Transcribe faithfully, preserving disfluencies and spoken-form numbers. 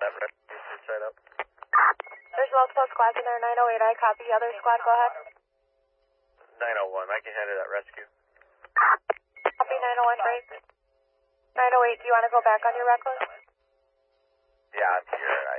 That rescue suicide up. There's multiple squads in there, nine oh eight, I copy. Other squad, go ahead. nine oh one, I can handle that rescue. Copy nine oh one, break. nine oh eight, do you want to go back on your reckless? Yeah, I'm here.